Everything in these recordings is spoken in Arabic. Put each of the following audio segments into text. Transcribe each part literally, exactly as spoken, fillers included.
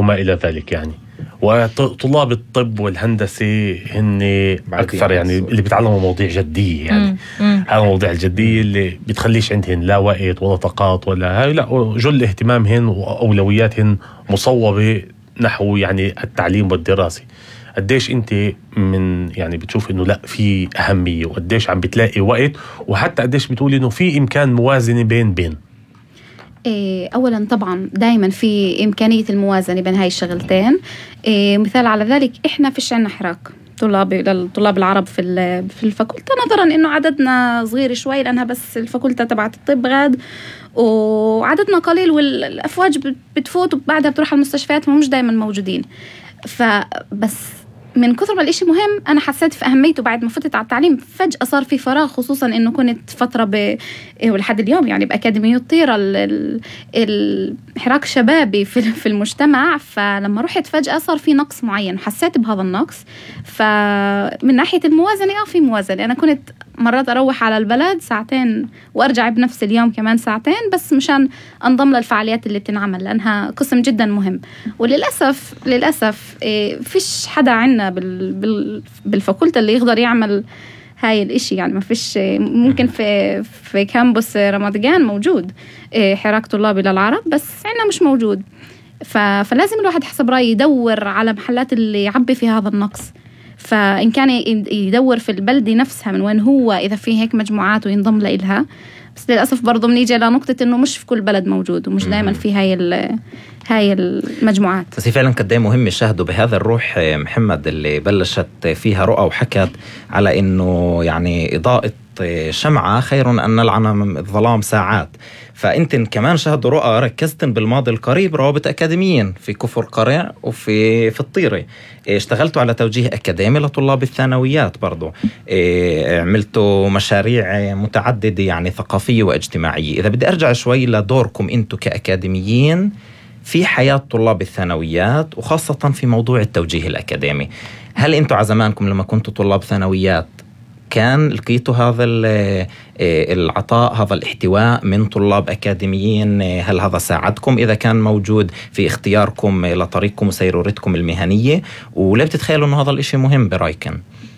وما إلى ذلك يعني. وطلاب الطب والهندسة هن أكثر يعني اللي بيتعلموا مواضيع جدية يعني هذا المواضيع الجدية اللي بتخليش عندهن لا وقت ولا طاقات ولا هاي، لا جل اهتمامهن وأولوياتهن مصوبة نحو يعني التعليم والدراسة. قديش انت من يعني بتشوف انه لا في أهمية، وقديش عم بتلاقي وقت، وحتى قديش بتقول انه في إمكان موازنة بين بين إيه أولا طبعا دايما في إمكانية الموازنة بين هاي الشغلتين. إيه مثال على ذلك إحنا فيش عنا حراك طلاب للطلاب العرب في في الفاكولتة، نظرا إنه عددنا صغير شوي لأنها بس الفاكولتة تبعت الطب غاد وعددنا قليل والأفواج بتفوت وبعدها بتروح على المستشفيات ومش دايما موجودين. فبس من كثر ما الاشي مهم أنا حسيت في أهميته بعد ما فتت على التعليم. فجأة صار في فراغ، خصوصا إنه كنت فترة ب ولحد اليوم يعني بأكاديمية الطيرة الحراك شبابي في في المجتمع. فلما رحت فجأة صار في نقص معين، حسيت بهذا النقص. فمن ناحية الموازنة آه في موازنة. أنا كنت مرات أروح على البلد ساعتين وأرجع بنفس اليوم كمان ساعتين بس مشان أنضم للفعاليات اللي بتنعمل لأنها قسم جدا مهم. وللأسف للأسف إيه فيش حدا عنا بال بال بالفاكولتة اللي يقدر يعمل هاي الاشي يعني. ما فيش ممكن في في كامبوس رمضان موجود إيه حراك طلابي للعرب بس عنا مش موجود. فلازم الواحد حسب رأيي يدور على محلات اللي يعبي في هذا النقص. فإن كان يدور في البلدة نفسها من وين هو إذا في هيك مجموعات وينضم لإلها. بس للأسف برضو بنيجي لنقطة إنه مش في كل بلد موجود ومش دائما في هاي هاي المجموعات. بس فعلا قد ايه مهم يشاهدوا بهذا الروح محمد اللي بلشت فيها رؤى وحكت على إنه يعني إضاءة شمعة خير أن نلعن الظلام ساعات. فأنت كمان شاهدوا رؤى ركزتن بالماضي القريب روابط أكاديميين في كفر قرع وفي في الطيرة. اشتغلتوا على توجيه أكاديمي لطلاب الثانويات برضو. عملتوا مشاريع متعددة يعني ثقافية واجتماعية. إذا بدي أرجع شوي لدوركم أنتوا كأكاديميين في حياة طلاب الثانويات وخاصة في موضوع التوجيه الأكاديمي، هل أنتوا عزمانكم لما كنتوا طلاب ثانويات كان لقيتوا هذا العطاء هذا الاحتواء من طلاب أكاديميين؟ هل هذا ساعدكم إذا كان موجود في اختياركم لطريقكم وسيرورتكم المهنية؟ ولا بتتخيلوا أنه هذا الإشي مهم برأيكم؟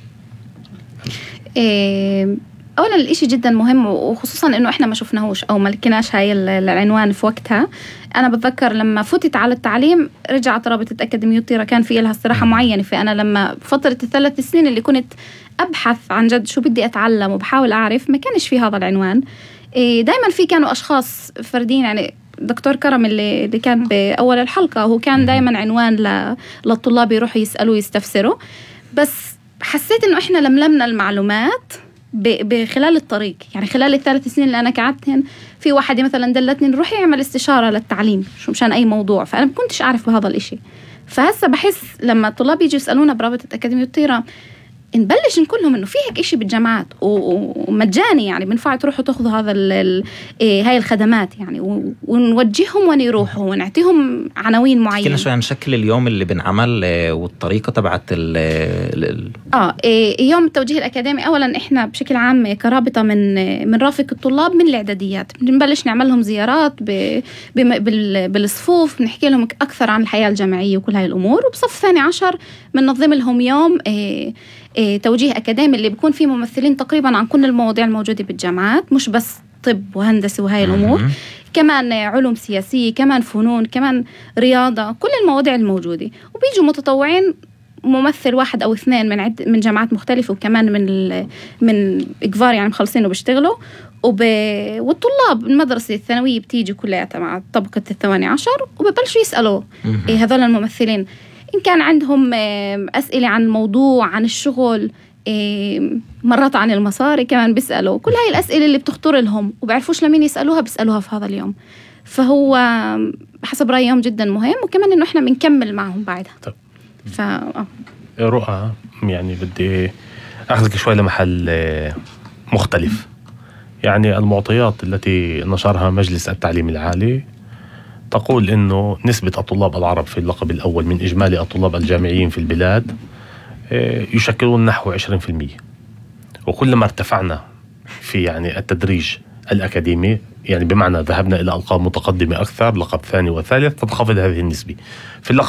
إيه أولا الإشي جدا مهم وخصوصا إنه إحنا ما شفناهوش أو ما لقيناش هاي العنوان في وقتها. أنا بتذكر لما فتت على التعليم رجعت رابطة أكاديمية الطيرة كان في لها استراحة معينة. فأنا لما فترة الثلاث سنين اللي كنت أبحث عن جد شو بدي أتعلم وبحاول أعرف ما كانش في هذا العنوان. دايما في كانوا أشخاص فردين يعني دكتور كرم اللي, اللي كان بأول الحلقة هو كان دايما عنوان للطلاب يروحوا يسألوا يستفسروا. بس حسيت إنه إحنا لملمنا المعلومات بخلال الطريق يعني خلال الثلاث سنين اللي أنا قعدتهن في واحدة مثلا دلتني نروح يعمل استشارة للتعليم شو مشان أي موضوع. فأنا ما كنتش أعرف بهذا الإشي. فهسه بحس لما الطلاب يجوا يسألونا برابطة أكاديمية الطيرة نبلش نقولهم إنه في هيك إشي بالجامعات ومجاني يعني بنفع تروحوا تأخذوا هذا ال إيه هاي الخدمات يعني ونوجههم وين يروحوا ونعطيهم عناوين معينة. كنا شوي عن شكل اليوم اللي بنعمل والطريقة تبعت ال آه إيه يوم التوجيه الأكاديمي. أولا إحنا بشكل عام كرابطة من من رافق الطلاب من الإعداديات بنبلش نعمل لهم زيارات ب بالصفوف نحكي لهم أكثر عن الحياة الجامعية وكل هاي الأمور. وبصف ثاني عشر بننظم لهم يوم إيه إيه توجيه أكاديمي اللي بيكون فيه ممثلين تقريبا عن كل المواضيع الموجودة بالجامعات مش بس طب وهندسة وهاي الأمور كمان علوم سياسية كمان فنون كمان رياضة كل المواضيع الموجودة. وبيجوا متطوعين ممثل واحد أو اثنين من عد من جامعات مختلفة وكمان من من إكفار يعني مخلصين وبيشتغلوا وب... والطلاب المدرسة الثانوية بتيجي كلها مع طبقة الثواني عشر وببلشوا يسألوا إيه هذول الممثلين إن كان عندهم أسئلة عن الموضوع عن الشغل مرات عن المصاري كمان بيسألوا. كل هاي الأسئلة اللي بتخطر لهم وبعرفوش لمين يسألوها بيسألوها في هذا اليوم. فهو حسب رأيي يوم جدا مهم وكمان إنه إحنا بنكمل معهم بعدها. طب. ف رؤى يعني بدي أخذك شوي لمحل مختلف. يعني المعطيات التي نشرها مجلس التعليم العالي تقول إنه نسبة الطلاب العرب في اللقب الأول من إجمالي الطلاب الجامعيين في البلاد يشكلون نحو عشرين بالمئة. وكلما ارتفعنا في يعني التدريج الأكاديمي يعني بمعنى ذهبنا إلى ألقاب متقدمة أكثر لقب ثاني وثالث تنخفض هذه النسبة. في اللقب